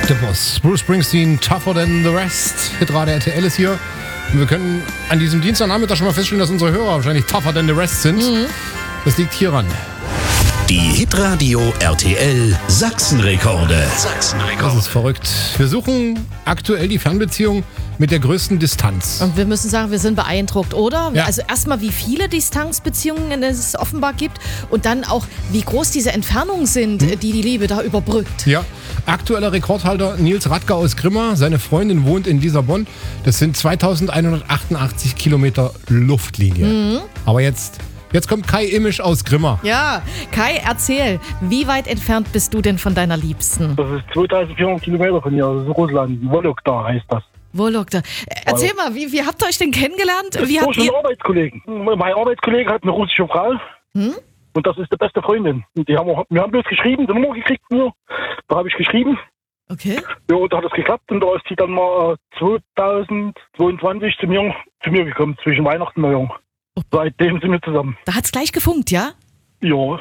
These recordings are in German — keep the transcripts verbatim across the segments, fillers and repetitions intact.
Der Boss, Bruce Springsteen, Tougher Than The Rest. Hitradio R T L ist hier. Und wir können an diesem Dienstagnachmittag schon mal feststellen, dass unsere Hörer wahrscheinlich Tougher Than The Rest sind. Mhm. Das liegt hieran. Die Hitradio R T L Sachsenrekorde. Sachsenrekorde. Das ist verrückt. Wir suchen aktuell die Fernbeziehung mit der größten Distanz. Und wir müssen sagen, wir sind beeindruckt, oder? Ja. Also erstmal, wie viele Distanzbeziehungen es offenbar gibt und dann auch, wie groß diese Entfernungen sind, hm. die die Liebe da überbrückt. Ja, aktueller Rekordhalter Nils Radke aus Grimma. Seine Freundin wohnt in Lissabon. Das sind zweitausendeinhundertachtundachtzig Kilometer Luftlinie. Mhm. Aber jetzt... Jetzt kommt Kai Immisch aus Grimma. Ja, Kai, erzähl, wie weit entfernt bist du denn von deiner Liebsten? Das ist zweitausendvierhundert Kilometer von hier, das ist Russland. Wologda heißt das. Wologda. Erzähl mal, wie, wie habt ihr euch denn kennengelernt? Wie habt durch einen ihr... Arbeitskollegen. Mein Arbeitskollege hat eine russische Frau. Hm? Und das ist die beste Freundin. Und die haben wir, wir haben bloß geschrieben, die Nummer gekriegt nur. Da habe ich geschrieben. Okay. Ja, da hat es geklappt und da ist sie dann mal zweitausendzweiundzwanzig zu mir, zu mir gekommen, zwischen Weihnachten und Neujahr. Seitdem sind wir zusammen. Da hat's gleich gefunkt, ja? Ja.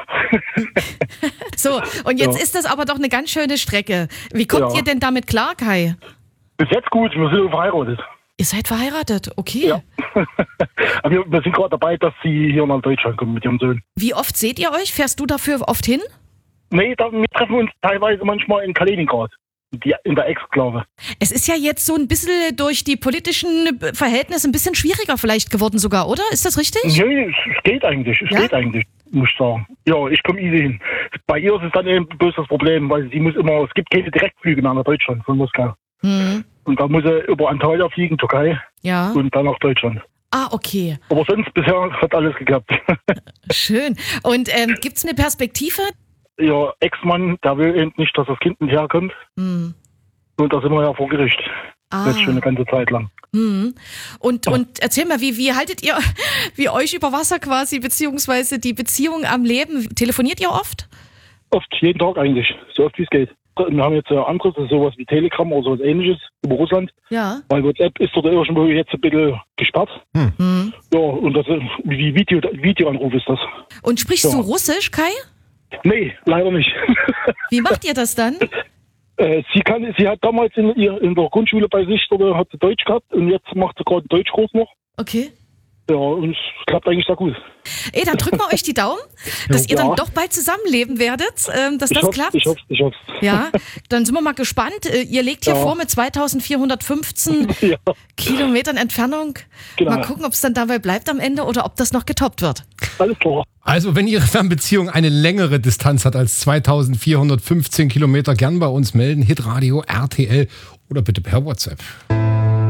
So, und jetzt ja. ist das aber doch eine ganz schöne Strecke. Wie kommt ja. ihr denn damit klar, Kai? Bis jetzt gut, wir sind verheiratet. Ihr seid verheiratet, okay. Ja. Aber wir, wir sind gerade dabei, dass sie hier nach Deutschland kommen mit ihrem Sohn. Wie oft seht ihr euch? Fährst du dafür oft hin? Nee, da, wir treffen uns teilweise manchmal in Kaliningrad. Die, in der Exklave. Es ist ja jetzt so ein bisschen durch die politischen Verhältnisse ein bisschen schwieriger vielleicht geworden sogar, oder? Ist das richtig? Nee, es geht eigentlich. Es ja? geht eigentlich, muss ich sagen. Ja, ich komme easy hin. Bei ihr ist es dann eben bloß das Problem, weil sie muss immer, es gibt keine Direktflüge nach Deutschland von Moskau. Hm. Und da muss er über Antalya fliegen, Türkei. Ja. Und dann nach Deutschland. Ah, okay. Aber sonst bisher hat alles geklappt. Schön. Und ähm, gibt es eine Perspektive? Ihr Ex-Mann, der will eben nicht, dass das Kind nicht herkommt. Mm. Und da sind wir ja vor Gericht. Ah. Jetzt schon eine ganze Zeit lang. Mm. Und, ja. und erzähl mal, wie, wie haltet ihr wie euch über Wasser quasi, beziehungsweise die Beziehung am Leben? Telefoniert ihr oft? Oft, jeden Tag eigentlich. So oft wie es geht. Wir haben jetzt anderes, sowas wie Telegram oder sowas ähnliches über Russland. Ja. Weil WhatsApp ist dort irgendwo jetzt ein bisschen gesperrt. Hm. Ja, und das wie Video, Videoanruf ist das. Und sprichst ja. du Russisch, Kai? Nee, leider nicht. Wie macht ihr das dann? Äh, sie kann, sie hat damals in, ihr, in der Grundschule bei sich oder hat sie Deutsch gehabt und jetzt macht sie gerade einen Deutschkurs noch. Okay. Ja, und es klappt eigentlich sehr gut. Ey, dann drücken wir euch die Daumen, dass ja. ihr dann doch bald zusammenleben werdet, ähm, dass ich das hoff's, klappt. Ich hoffe, ich hoffe. Ja, dann sind wir mal gespannt. Ihr legt hier ja. vor mit zweitausendvierhundertfünfzehn ja. Kilometern Entfernung. Genau. Mal gucken, ob es dann dabei bleibt am Ende oder ob das noch getoppt wird. Alles klar. Also, wenn Ihre Fernbeziehung eine längere Distanz hat als zweitausendvierhundertfünfzehn Kilometer, gern bei uns melden. Hitradio R T L oder bitte per WhatsApp.